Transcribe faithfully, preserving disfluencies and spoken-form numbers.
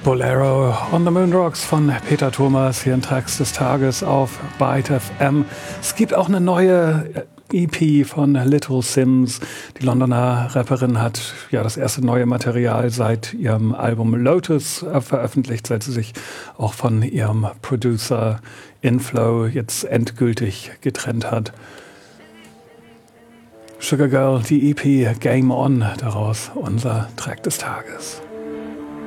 Bolero on the Moon Rocks von Peter Thomas, hier in Tracks des Tages auf Byte F M. Es gibt auch eine neue E P von Little Simz. Die Londoner Rapperin hat ja das erste neue Material seit ihrem Album Lotus äh, veröffentlicht, seit sie sich auch von ihrem Producer Inflow jetzt endgültig getrennt hat. Sugar Girl, die E P Game On, daraus unser Track des Tages.